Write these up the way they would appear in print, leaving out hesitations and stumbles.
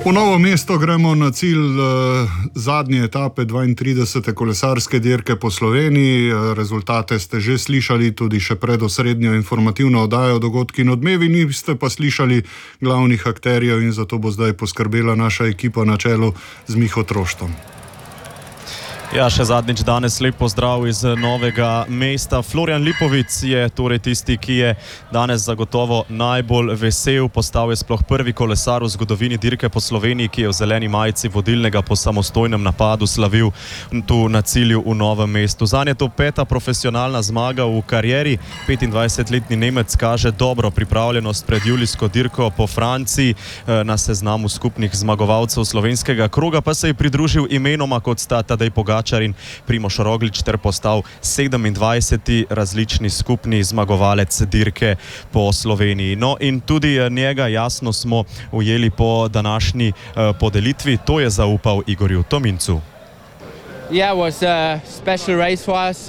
V Novo mesto gremo na cilj zadnje etape 32. kolesarske dirke po Sloveniji. Rezultate ste že slišali tudi še pred osrednjo informativno oddajo Dogodki in odmevi, niste pa slišali glavnih akterjev in zato bo zdaj poskrbela naša ekipa na čelu z Miho Troštom. Ja, še zadnjič danes lep pozdrav iz Novega mesta. Florian Lipovic je torej tisti, ki je danes zagotovo najbolj vesel. Postal je sploh prvi kolesar v zgodovini dirke po Sloveniji, ki je v zeleni majici vodilnega po samostojnem napadu slavil tu na cilju v Novem mestu. Zanj je to 5. profesionalna zmaga v karieri. 25-letni Nemec kaže dobro pripravljenost pred julijsko dirko po Franciji. Na seznamu skupnih zmagovalcev slovenskega kroga pa se je pridružil imenoma, kot sta Tadej Pogačar in Primož Roglič, ter postal 27. različni skupni zmagovalec dirke po Sloveniji. No in tudi njega jasno smo ujeli po današnji podelitvi. To je zaupal Igorju Tomincu. Yeah, it was a special race for us.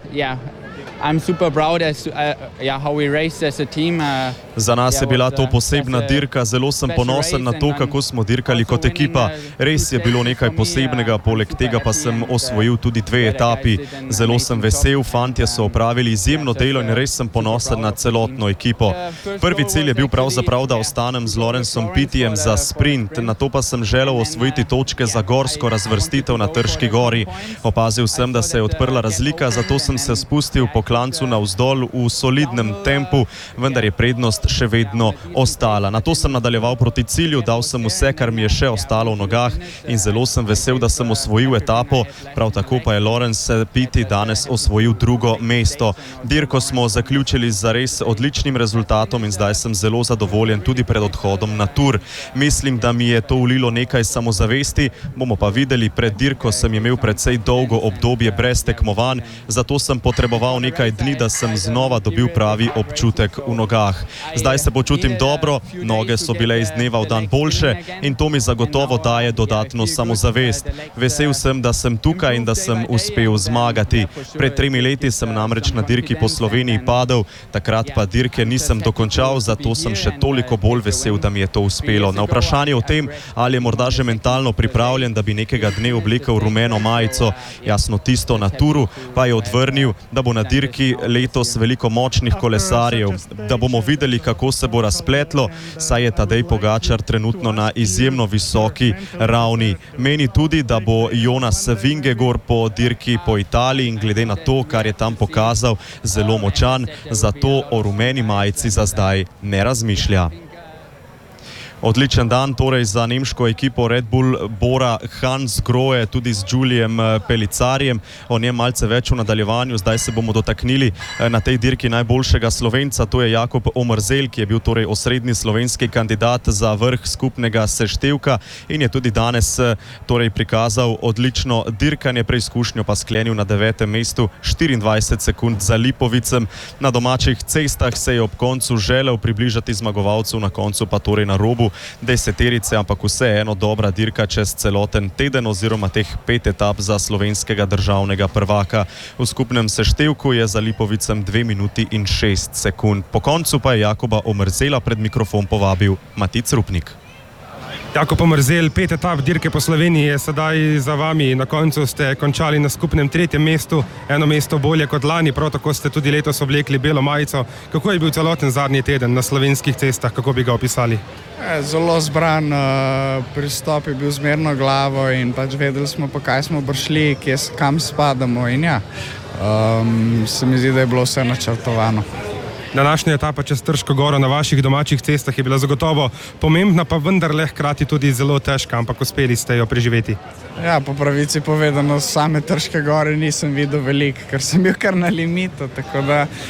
I'm super proud as how we raced as a team. Za nas je bila to posebna dirka, zelo sem ponosen na to, kako smo dirkali kot ekipa. Res je bilo nekaj posebnega, poleg tega pa sem osvojil tudi 2 etapi. Zelo sem vesel, fantje so opravili izjemno delo in res sem ponosen na celotno ekipo. Prvi cilj je bil pravzaprav, da ostanem z Lorensom Pittijem za sprint, nato pa sem želel osvojiti točke za gorsko razvrstitev na Trški gori. Opazil sem, da se je odprla razlika, zato sem se spustil po klancu navzdol v solidnem tempu, vendar je prednost še vedno ostala. Nato sem nadaljeval proti cilju, dal sem vse, kar mi je še ostalo v nogah in zelo sem vesel, da sem osvojil etapo. Prav tako pa je Lorenz Pitti danes osvojil 2. mesto. Dirko smo zaključili z res odličnim rezultatom in zdaj sem zelo zadovoljen tudi pred odhodom na Tour. Mislim, da mi je to vlilo nekaj samozavesti, bomo pa videli. Pred dirko sem imel precej dolgo obdobje brez tekmovanj, zato sem potreboval nekaj dni, da sem znova dobil pravi občutek v nogah. Zdaj se počutim dobro, noge so bile iz dneva v dan boljše in to mi zagotovo daje dodatno samozavest. Vesel sem, da sem tukaj in da sem uspel zmagati. Pred 3 leti sem namreč na dirki po Sloveniji padel, takrat pa dirke nisem dokončal, zato sem še toliko bolj vesel, da mi je to uspelo. Na vprašanje o tem, ali je morda že mentalno pripravljen, da bi nekega dne oblekel rumeno majico, jasno tisto na Touru, pa je odvrnil, da bo na dirki letos veliko močnih kolesarjev, da bomo videli, kako se bo razpletlo, saj je Tadej Pogačar trenutno na izjemno visoki ravni. Meni tudi, da bo Jonas Vingegaard po dirki po Italiji in glede na to, kar je tam pokazal, zelo močan, zato o rumeni majici za zdaj ne razmišlja. Odličen dan torej za nemško ekipo Red Bull Bora Hansgrohe, tudi z Julijem Pelicarjem. O njem malce več v nadaljevanju. Zdaj se bomo dotaknili na tej dirki najboljšega Slovenca, to je Jakob Omerzel, ki je bil torej osrednji slovenski kandidat za vrh skupnega seštevka in je tudi danes torej prikazal odlično dirkanje, preizkušnjo pa sklenil na 9. mestu, 24 sekund za Lipovicem. Na domačih cestah se je ob koncu želel približati zmagovalcu, na koncu pa torej na robu deseterice, ampak vseeno dobra dirka čez celoten teden oziroma teh 5 etap za slovenskega državnega prvaka. V skupnem seštevku je za Lipovicem 2 minuti in 6 sekund. Po koncu pa je Jakoba Omerzela pred mikrofon povabil Matic Rupnik. Jakob Omerzel, 5 etap dirke po Sloveniji je sedaj za vami. Na koncu ste končali na skupnem 3. mestu, 1 mesto bolje kot lani, prav tako ste tudi letos oblekli belo majico. Kako je bil celoten zadnji teden na slovenskih cestah, kako bi ga opisali? Zelo zbran pristop, je bil zmerno glavo in pač vedeli smo, pa kaj smo prišli, kam spadamo in se mi zdi, da je bilo vse načrtovano. Današnja etapa čez Trško goro na vaših domačih cestah je bila zagotovo pomembna, pa vendarle hkrati tudi zelo težka, ampak uspeli ste jo preživeti. Ja, po pravici povedano, same Trške gore nisem videl veliko, ker sem bil kar na limitu, tako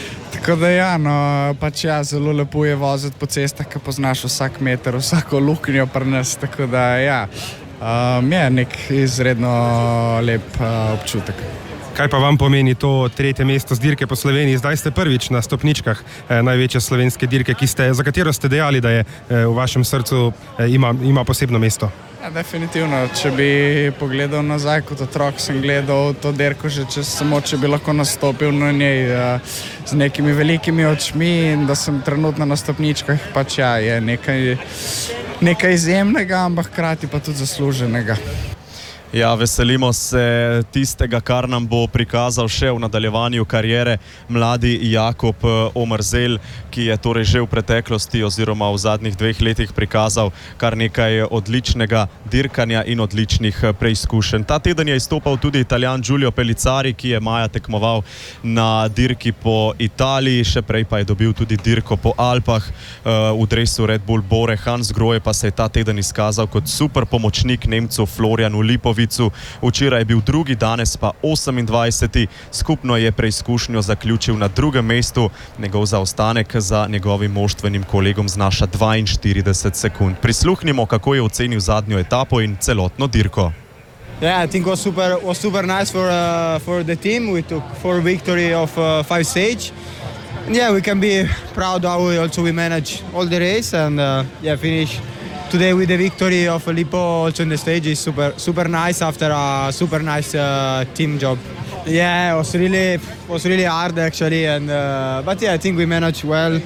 da zelo lepo je voziti po cestah, ki poznaš vsak meter, vsako luknjo pri nas, tako da je nek izredno lep občutek. Kaj pa vam pomeni to 3. mesto z dirke po Sloveniji? Zdaj ste prvič na stopničkah največje slovenske dirke, za katero ste dejali, da je v vašem srcu ima posebno mesto. Ja, definitivno. Če bi pogledal nazaj kot otrok, sem gledal to dirko že če bi lahko nastopil na njej z nekimi velikimi očmi in da sem trenutno na stopničkah, pač ja, je nekaj izjemnega, ampak hkrati pa tudi zasluženega. Ja, veselimo se tistega, kar nam bo prikazal še v nadaljevanju kariere mladi Jakob Omerzel, ki je torej že v preteklosti oziroma v zadnjih 2 letih prikazal kar nekaj odličnega dirkanja in odličnih preizkušenj. Ta teden je izstopal tudi Italijan Giulio Pellizzari, ki je maja tekmoval na dirki po Italiji, še prej pa je dobil tudi dirko po Alpah v dresu Red Bull Bore. Hans Grohe pa se je ta teden izkazal kot super pomočnik Nemcu Florianu Lipoviću. Včeraj je bil 2., danes pa 28. Skupno je preizkušnjo zaključil na 2. mestu. Njegov zaostanek za njegovim moštvenim kolegom znaša 42 sekund. Prisluhnimo, kako je ocenil zadnjo etapo in celotno dirko. Yeah, I think it was super nice for the team. We took 4 victory of 5 stage. And yeah, we can be proud how we manage all the race and finish today with the victory of Lipo also in the stage is super nice after a super nice team job. Yeah, it was really hard actually, and but yeah, I think we managed well.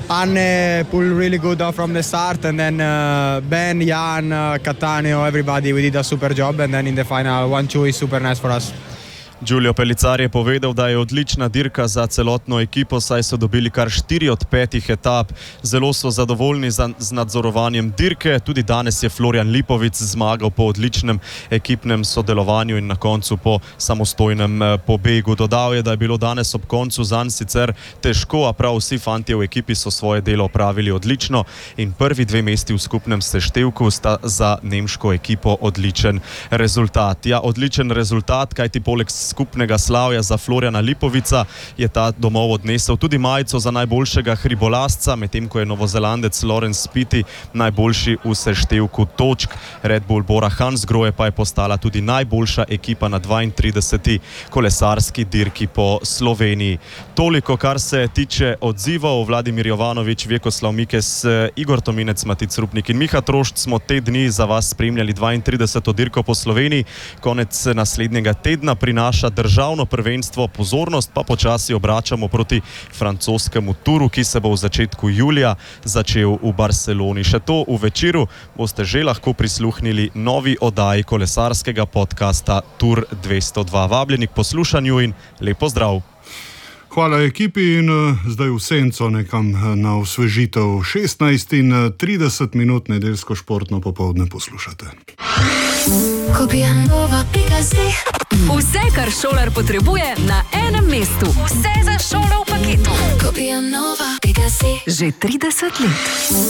Anne pulled really good from the start, and then Ben, Jan, Cattaneo, everybody, we did a super job, and then in the final 1-2 is super nice for us. Giulio Pellizzari je povedal, da je odlična dirka za celotno ekipo, saj so dobili kar 4 od 5 etap. Zelo so zadovoljni z nadzorovanjem dirke. Tudi danes je Florian Lipović zmagal po odličnem ekipnem sodelovanju in na koncu po samostojnem pobegu. Dodal je, da je bilo danes ob koncu zanj sicer težko, a prav vsi fantje v ekipi so svoje delo opravili odlično in prvi 2 mesti v skupnem seštevku sta za nemško ekipo odličen rezultat. Ja, odličen rezultat, kajti poleg skupnega slavja za Floriana Lipovića je ta domov odnesel tudi majico za najboljšega hribolazca, medtem ko je Novozelandec Laurens Spiti najboljši v seštevku točk. Red Bull Bora Hans Grohe pa je postala tudi najboljša ekipa na 32. kolesarski dirki po Sloveniji. Toliko, kar se tiče odzivov. Vladimir Jovanović, Vjekoslav Mikes, Igor Tominec, Matic Rupnik in Miha Trošt smo te dni za vas spremljali 32. dirko po Sloveniji. Konec naslednjega tedna prinaša državno prvenstvo, pozornost pa počasi obračamo proti francoskemu turu, ki se bo v začetku julija začel v Barceloni. Še to v večeru boste že lahko prisluhnili novi oddaji kolesarskega podcasta Tour 202. Vabljeni k poslušanju in lep pozdrav. Hvala ekipi in zdaj v senco nekam na osvežitev. 16 in 30 minut nedeljsko športno popoldne poslušate. Vse, kar šolar potrebuje na enem mestu. Vse za šolo v paketu. Že 30 let.